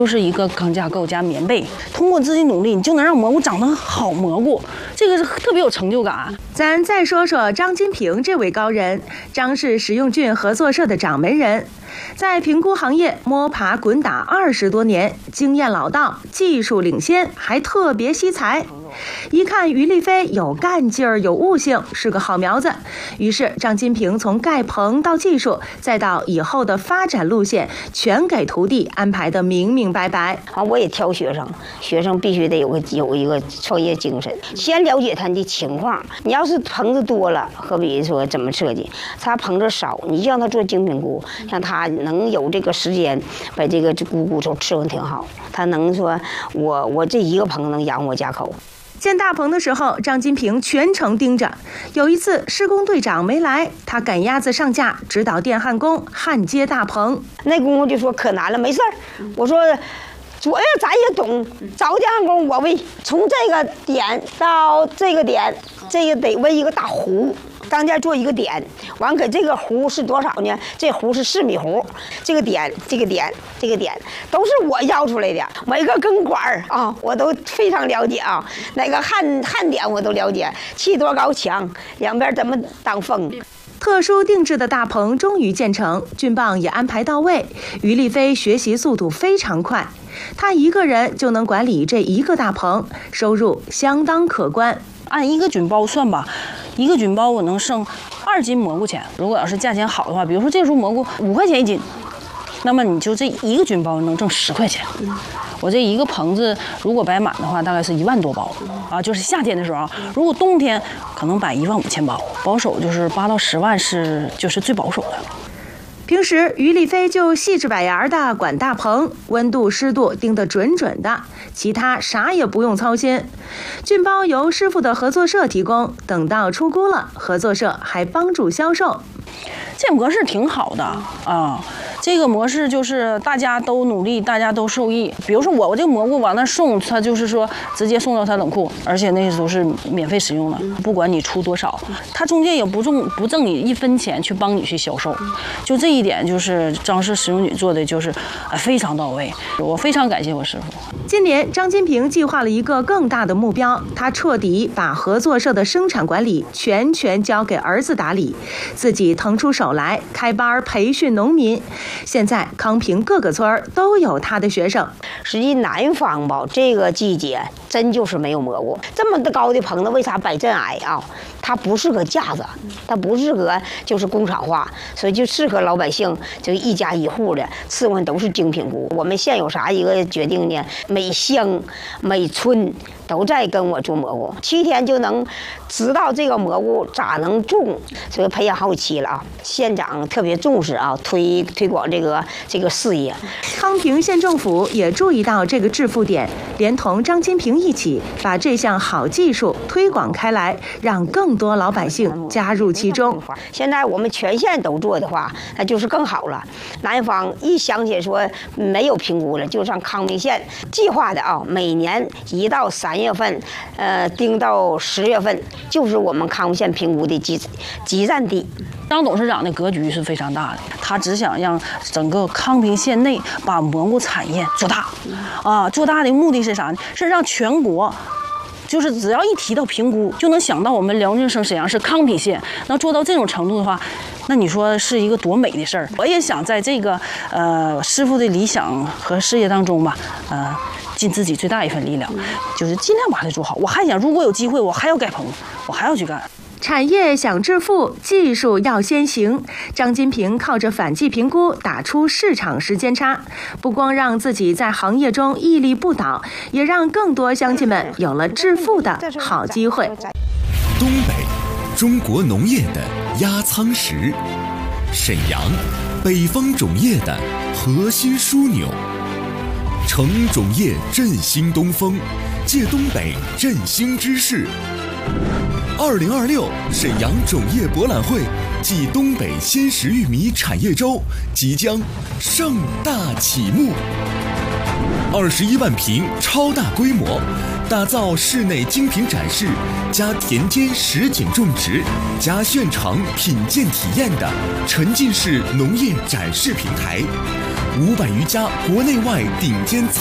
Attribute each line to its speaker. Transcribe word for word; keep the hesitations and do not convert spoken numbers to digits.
Speaker 1: 就是一个钢架构加棉被，通过自己努力，你就能让蘑菇长得好蘑菇，这个是特别有成就感。
Speaker 2: 咱再说说张金平这位高人，张氏食用菌合作社的掌门人，在评估行业摸爬滚打二十多年，经验老道，技术领先，还特别惜才。一看于丽飞有干劲儿，有悟性，是个好苗子。于是张金平从盖棚到技术，再到以后的发展路线，全给徒弟安排得明明白白。
Speaker 3: 啊，我也挑学生，学生必须得有个有一个创业精神，先了解他的情况。你要是棚子多了，好比说怎么设计，他棚子少，你让他做精品菇，让他能有这个时间把这个菇菇都伺候挺好，他能说我我这一个棚能养我家口。
Speaker 2: 建大棚的时候，张金平全程盯着。有一次施工队长没来，他赶鸭子上架，指导电焊工焊接大棚。
Speaker 3: 那功夫就说可难了，没事儿。我说主要咱也懂，找电焊工我为从这个点到这个点，这个得为一个大弧。当间做一个点，完给这个弧是多少呢？这弧是四米弧，这个点、这个点、这个点都是我要出来的。每个根管啊，我都非常了解啊。哪个焊焊点我都了解，砌多高墙，两边怎么挡风。
Speaker 2: 特殊定制的大棚终于建成，菌棒也安排到位。于丽飞学习速度非常快，他一个人就能管理这一个大棚，收入相当可观。
Speaker 1: 按一个菌包算吧，一个菌包我能剩二斤蘑菇钱。如果要是价钱好的话，比如说这时候蘑菇五块钱一斤，那么你就这一个菌包能挣十块钱。我这一个棚子如果摆满的话，大概是一万多包啊，就是夏天的时候啊。如果冬天可能摆一万五千包，保守就是八到十万是就是最保守的。
Speaker 2: 平时于丽飞就细致百牙的管大棚，温度湿度盯得准准的，其他啥也不用操心。菌包由师傅的合作社提供，等到出菇了，合作社还帮助销售。
Speaker 1: 这模式挺好的啊，这个模式就是大家都努力，大家都受益。比如说我我这个蘑菇往那送，他就是说直接送到他冷库，而且那都是免费使用的，不管你出多少，他中间也不挣不挣你一分钱去帮你去销售。就这一点，就是张氏食用菌做的就是非常到位，我非常感谢我师傅。
Speaker 2: 今年张金平计划了一个更大的目标，他彻底把合作社的生产管理全权交给儿子打理，自己腾出手来开班培训农民。现在康平各个村都有他的学生。
Speaker 3: 实际南方吧，这个季节真就是没有蘑菇。这么的高的棚子，为啥摆这矮啊？它不适合架子，它不适合就是工厂化，所以就适合老百姓，就一家一户的伺候都是精品菇。我们县有啥一个决定呢？每乡每村都在跟我种蘑菇，七天就能知道这个蘑菇咋能种，所以培养好期了啊。县长特别重视啊，推推广这个这个事业。
Speaker 2: 康平县政府也注意到这个致富点，连同张金平一起把这项好技术推广开来，让更多老百姓加入其中。
Speaker 3: 现在我们全县都做的话，那就是更好了。南方一想起说没有评估了，就上康平县计划的啊，每年一到三月份，呃，盯到十月份，就是我们康平县评估的集集散地。
Speaker 1: 张董事长的格局是非常大的，他只想让整个康平县内把蘑菇产业做大，啊，做大的目的是啥呢？是让全国。就是只要一提到评估，就能想到我们辽宁省沈阳市康平县。能做到这种程度的话，那你说是一个多美的事儿？我也想在这个呃师傅的理想和事业当中吧，呃，尽自己最大一份力量，就是尽量把它做好。我还想，如果有机会，我还要盖棚，我还要去干。
Speaker 2: 产业想致富，技术要先行。张金平靠着反季评估打出市场时间差，不光让自己在行业中屹立不倒，也让更多乡亲们有了致富的好机会。
Speaker 4: 东北，中国农业的压舱石；沈阳，北方种业的核心枢纽。乘种业振兴东风，借东北振兴之势。二零二六沈阳种业博览会暨东北鲜食玉米产业周即将盛大启幕。二十一万平超大规模， 打造室内精品展示加田间实景种植加现场品鉴体验的沉浸式农业展示平台，五百余家国内外顶尖